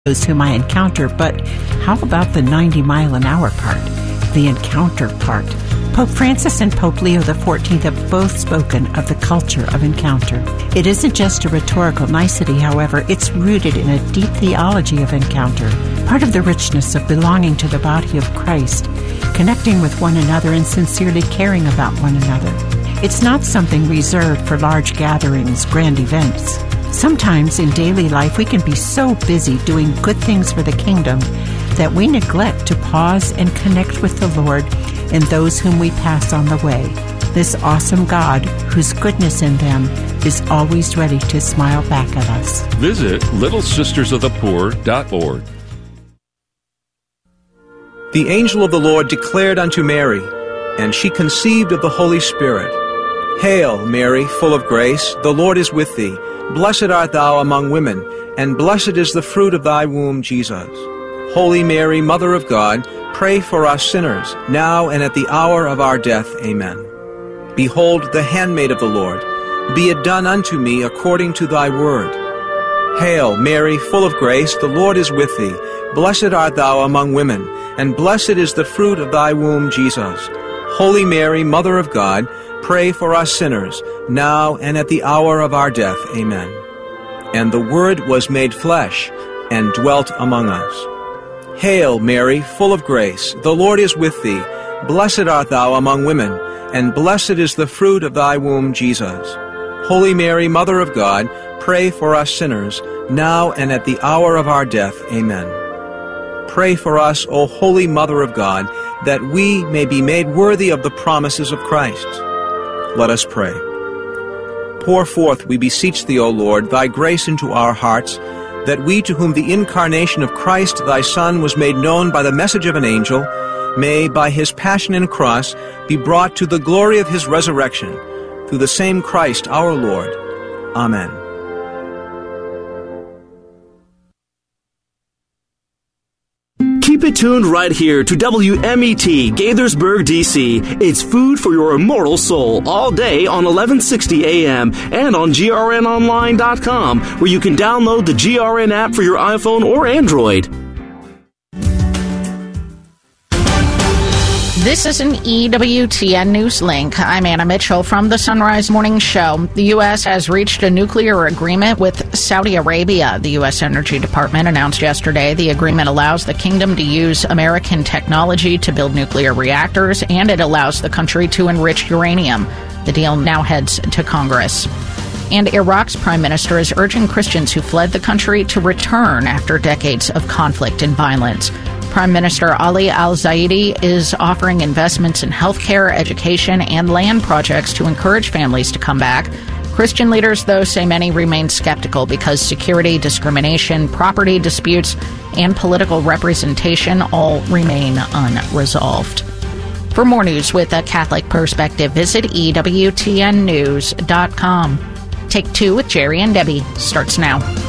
those whom I encounter, but how about the 90-mile-an-hour part, the encounter part? Pope Francis and Pope Leo XIV have both spoken of the culture of encounter. It isn't just a rhetorical nicety, however, it's rooted in a deep theology of encounter, part of the richness of belonging to the body of Christ, connecting with one another and sincerely caring about one another. It's not something reserved for large gatherings, grand events. Sometimes in daily life we can be so busy doing good things for the kingdom that we neglect to pause and connect with the Lord and those whom we pass on the way. This awesome God, whose goodness in them is always ready to smile back at us. Visit littlesistersofthepoor.org. The angel of the Lord declared unto Mary, and she conceived of the Holy Spirit. Hail, Mary, full of grace, the Lord is with thee. Blessed art thou among women, and blessed is the fruit of thy womb, Jesus. Holy Mary, Mother of God, pray for us sinners, now and at the hour of our death. Amen. Behold, the handmaid of the Lord. Be it done unto me according to thy word. Hail, Mary, full of grace, the Lord is with thee. Blessed art thou among women, and blessed is the fruit of thy womb, Jesus. Holy Mary, Mother of God, pray for us sinners, now and at the hour of our death. Amen. And the Word was made flesh, and dwelt among us. Hail, Mary, full of grace, the Lord is with thee. Blessed art thou among women, and blessed is the fruit of thy womb, Jesus. Holy Mary, Mother of God, pray for us sinners, now and at the hour of our death. Amen. Pray for us, O Holy Mother of God, that we may be made worthy of the promises of Christ. Let us pray. Pour forth, we beseech thee, O Lord, thy grace into our hearts, that we, to whom the incarnation of Christ thy Son was made known by the message of an angel, may, by his passion and cross, be brought to the glory of his resurrection, through the same Christ our Lord. Amen. Keep it tuned right here to WMET, Gaithersburg, D.C. It's food for your immortal soul all day on 1160 a.m. and on grnonline.com, where you can download the GRN app for your iPhone or Android. This is an EWTN News Link. I'm Anna Mitchell from the Sunrise Morning Show. The U.S. has reached a nuclear agreement with Saudi Arabia. The U.S. Energy Department announced yesterday the agreement allows the kingdom to use American technology to build nuclear reactors, and it allows the country to enrich uranium. The deal now heads to Congress. And Iraq's prime minister is urging Christians who fled the country to return after decades of conflict and violence. Prime Minister Ali al-Zaidi is offering investments in healthcare, education, and land projects to encourage families to come back. Christian leaders, though, say many remain skeptical because security, discrimination, property disputes, and political representation all remain unresolved. For more news with a Catholic perspective, visit EWTNnews.com. Take Two with Jerry and Debbie starts now.